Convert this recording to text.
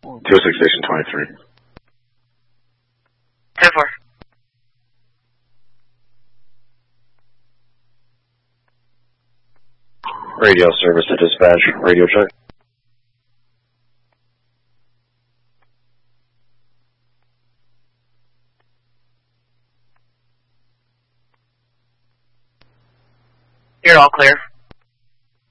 206 Station 23. 10-4. Radio service to dispatch. Radio check. You're all clear.